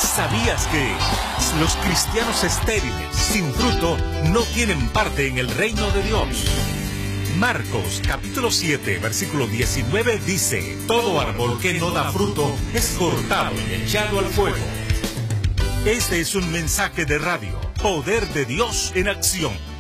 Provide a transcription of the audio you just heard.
¿Sabías que los cristianos estériles, sin fruto, no tienen parte en el reino de Dios? Marcos capítulo 7, versículo 19 dice: todo árbol que no da fruto es cortado y echado al fuego. Este es un mensaje de radio, Poder de Dios en Acción.